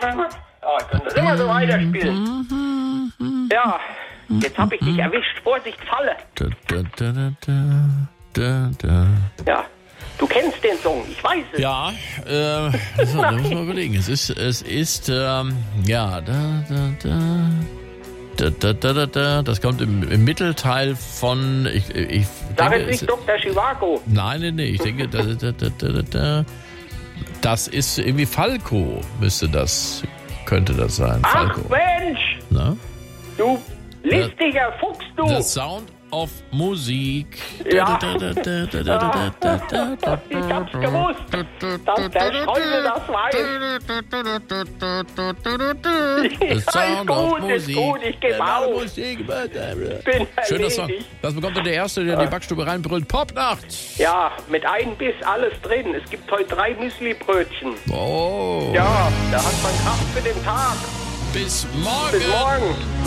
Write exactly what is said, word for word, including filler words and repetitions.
Oh, können das immer so weiterspielen. Ja, jetzt hab ich dich erwischt. Vorsicht, Falle. Da, da, da, da, da, da. Ja, du kennst den Song, ich weiß es. Ja, äh, so, da muss man überlegen. Es ist, es ist, ähm, ja, da, da, da. Da, da, da, da, da. Das kommt im, im Mittelteil von. Ich, ich Sag denke, jetzt nicht es, Doktor Chivago. Nein, nein, nein. Ich denke, da, da, da, da, da. Das ist irgendwie Falco, müsste das, könnte das sein. Ach Falco. Mensch, Na? du listiger Fuchs, du. The Sound of Musik. Ja. Da, da, da, da, da, da, da, da, da. Ich hab's gewusst, dass der Schäuble das weiß. The Ja, Sound ist of gut, ist Musik. gut, ich geb Ja, auf. Musik. Bin Schöner Song. erledigt. Das bekommt dann der Erste, der in die Backstube reinbrüllt. Popnacht. Ja, mit einem Biss alles drin. Es gibt heute drei Müsli-Brötchen. Oh. Ja, da hat man Kraft für den Tag. Bis morgen. Bis morgen.